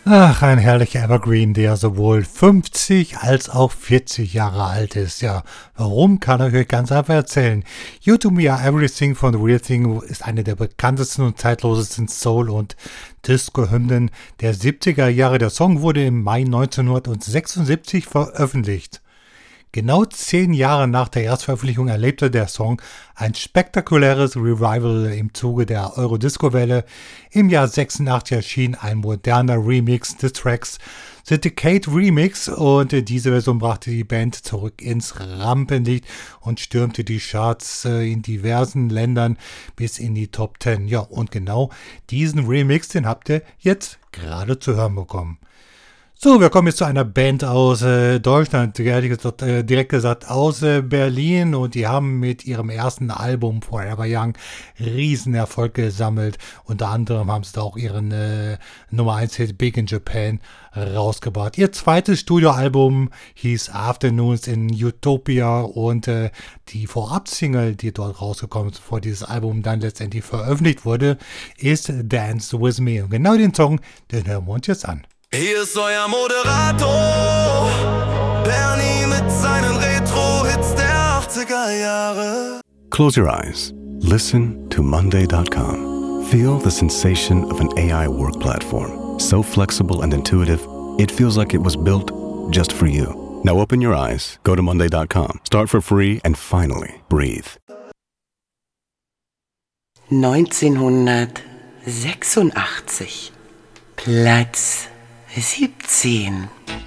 Ach, ein herrlicher Evergreen, der sowohl 50 als auch 40 Jahre alt ist. Ja, warum, kann ich euch ganz einfach erzählen. You To Me Are Everything von The Real Thing ist eine der bekanntesten und zeitlosesten Soul- und Disco-Hymnen der 70er Jahre. Der Song wurde im Mai 1976 veröffentlicht. Genau 10 Jahre nach der Erstveröffentlichung erlebte der Song ein spektakuläres Revival im Zuge der Eurodisco-Welle. Im Jahr 86 erschien ein moderner Remix des Tracks The Decade Remix und diese Version brachte die Band zurück ins Rampenlicht und stürmte die Charts in diversen Ländern bis in die Top 10. Ja, und genau diesen Remix, den habt ihr jetzt gerade zu hören bekommen. So, wir kommen jetzt zu einer Band aus Deutschland, direkt gesagt aus Berlin, und die haben mit ihrem ersten Album Forever Young Riesenerfolg gesammelt. Unter anderem haben sie da auch ihren Nummer 1 Hit Big in Japan rausgebracht. Ihr zweites Studioalbum hieß Afternoons in Utopia und die Vorab-Single, die dort rausgekommen ist, bevor dieses Album dann letztendlich veröffentlicht wurde, ist Dance With Me. Und genau den Song, den hören wir uns jetzt an. Hier ist euer Moderator, Bernie mit seinen Retro-Hits der 80er Jahre. Close your eyes. Listen to Monday.com. Feel the sensation of an AI work platform. So flexible and intuitive, it feels like it was built just for you. Now open your eyes, go to Monday.com, start for free, and finally breathe. 1986. Platz 17.